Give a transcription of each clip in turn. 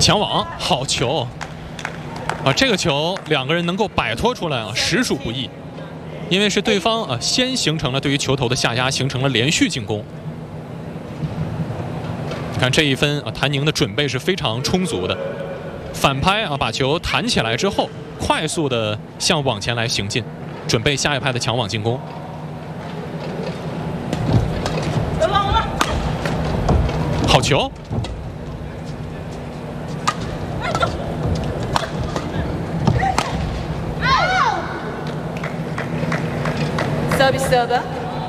抢网，好球啊！这个球两个人能够摆脱出来啊，实属不易。因为是对方啊先形成了对于球头的下压，形成了连续进攻。看这一分啊，谭宁的准备是非常充足的，反拍啊，把球弹起来之后，快速的向网前来行进，准备下一拍的抢网进攻。好球！ Service server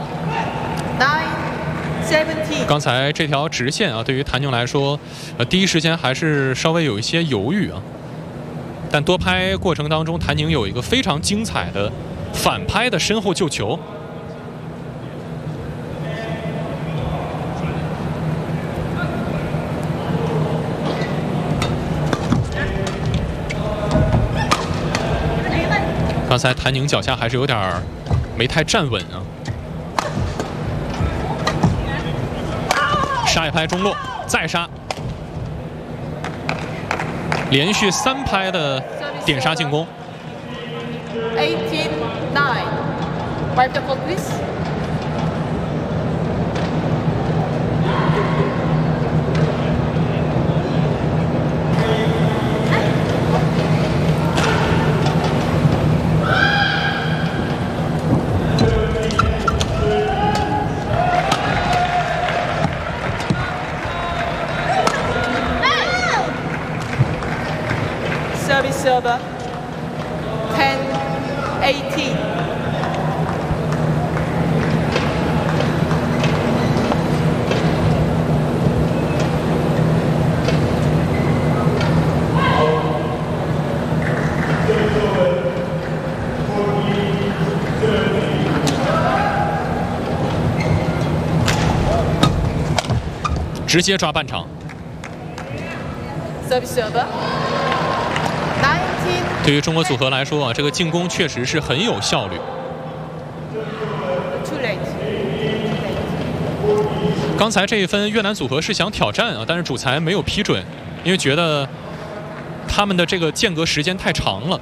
9-17。 刚才这条直线啊，对于谭宁来说，第一时间还是稍微有一些犹豫啊。但多拍过程当中，谭宁有一个非常精彩的反拍的身后救球。刚才谭宁脚下还是有点没太站稳啊。杀一拍中落，再杀，连续3拍的点杀进攻。 18-9 Wipe the ball, please. Service server 10-18。 直接抓半场。 Service server 19。 对于中国组合来说啊，这个进攻确实是很有效率。 Too late. 刚才这一分越南组合是想挑战啊，但是主裁没有批准，因为觉得他们的这个间隔时间太长了。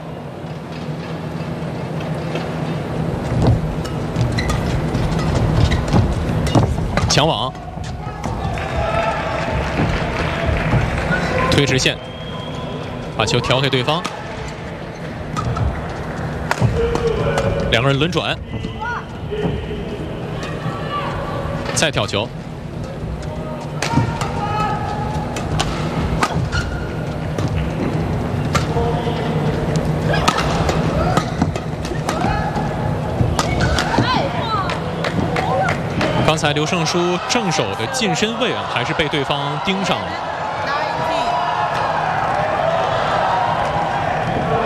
抢网，推直线，把球调给对方，两个人轮转，再挑球。刚才刘胜书正手的近身位啊，还是被对方盯上了。